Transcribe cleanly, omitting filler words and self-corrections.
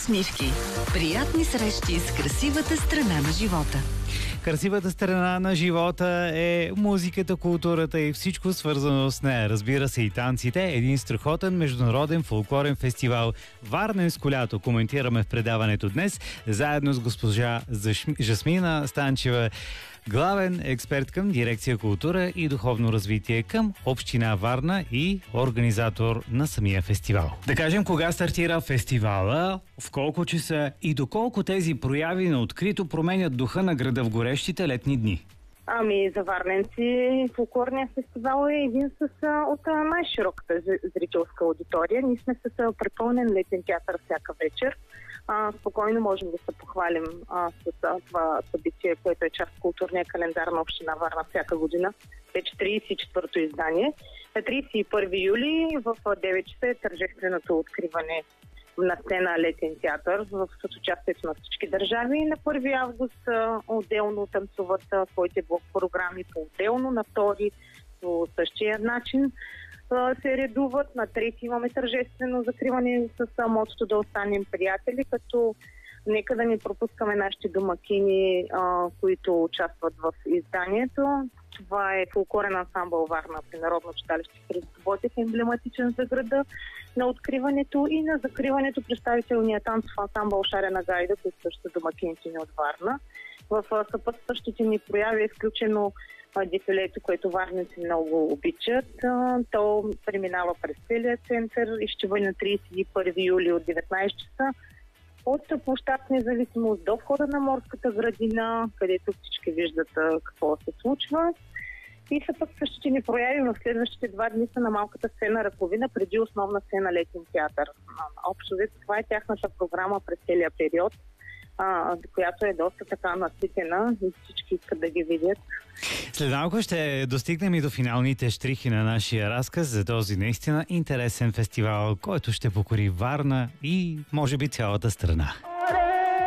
усмивки. Приятни срещи с красивата страна на живота. Красивата страна на живота е музиката, културата и всичко свързано с нея. Разбира се и танците. Един страхотен международен фолклорен фестивал Варненско лято коментираме в предаването днес, заедно с госпожа Жасмина Станчева, главен експерт към дирекция култура и духовно развитие към община Варна и организатор на самия фестивал. Да кажем, кога стартира фестивала, в колко часа и доколко тези прояви на открито променят духа на града в горещите летни дни? За варненци фолклорният фестивал е един от най-широката зрителска аудитория. Ние сме с препълнен летен театър всяка вечер. Спокойно можем да се похвалим с това събитие, което е част от културния календар на община Варна всяка година. Вече 34-то издание. На 31 юли в 9 часа е тържественото откриване на сцена Летен театър с участието на всички държави. На 1 август отделно танцуват своите блок програми по-отделно, на 2 по същия начин се редуват. На 3 имаме тържествено закриване с мотото да останем приятели, като нека да не пропускаме нашите домакини, които участват в изданието. Това е фолклорен ансамбъл Варна при Народно читалище Христо Ботев, емблематичен за града на откриването, и на закриването представителният танцов ансамбъл Шарена гайда, които също са домакините ни от Варна. В съпътстващите ни прояви е включено дефилето, което варници много обичат. То преминава през целия център и ще бъде на 31 юли от 19 часа от площад Независимост до входа на морската градина, където всички виждат какво се случва. И съпътстващите ни прояви в следващите 2 дни са на малката сцена Раковина, преди основна сцена Летен театър. Общо взето това е тяхната програма през целия период, която е доста така наситена и всички искат да ги видят. След малко ще достигнем и до финалните щрихи на нашия разказ за този наистина интересен фестивал, който ще покори Варна и може би цялата страна.